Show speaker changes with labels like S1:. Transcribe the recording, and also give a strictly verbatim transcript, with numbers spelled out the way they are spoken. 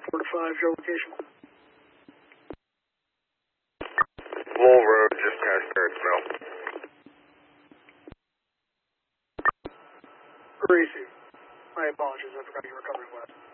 S1: four to five, your location.
S2: Lowell Road, just past Third Mill.
S1: Gracie. My apologies, I forgot you were covering west.